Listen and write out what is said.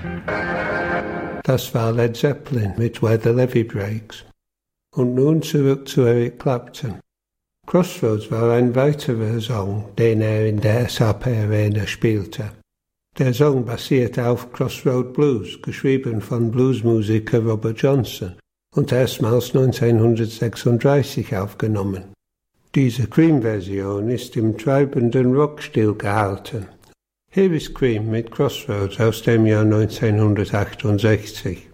Das war Led Zeppelin mit Where the Levee Breaks. Und nun zurück zu Eric Clapton. Crossroads war ein weiterer Song, den er in der SAP Arena spielte. Der Song basierte auf Crossroad Blues, geschrieben von Bluesmusiker Robert Johnson und erstmals 1936 aufgenommen. Diese Cream-Version ist im treibenden Rockstil gehalten. Hier ist Cream mit Crossroads aus dem Jahr 1968.